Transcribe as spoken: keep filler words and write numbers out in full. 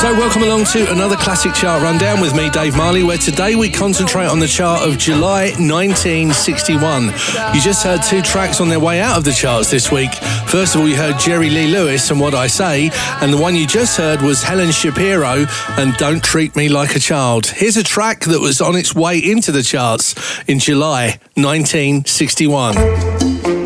So welcome along to another classic chart rundown with me, Dave Marley, where today we concentrate on the chart of July nineteen sixty-one. You just heard two tracks on their way out of the charts this week. First of all, you heard Jerry Lee Lewis and What I Say, and the one you just heard was Helen Shapiro and Don't Treat Me Like a Child. Here's a track that was on its way into the charts in July nineteen sixty-one.